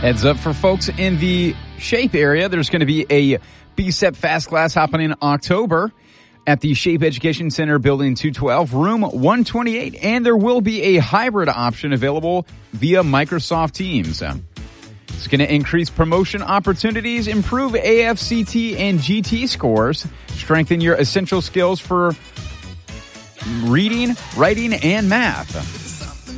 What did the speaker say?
Heads up for folks in the SHAPE area. There's going to be a BSEP Fast Class happening in October at the SHAPE Education Center, Building 212, Room 128. And there will be a hybrid option available via Microsoft Teams. It's going to increase promotion opportunities, improve AFCT and GT scores, strengthen your essential skills for reading, writing, and math.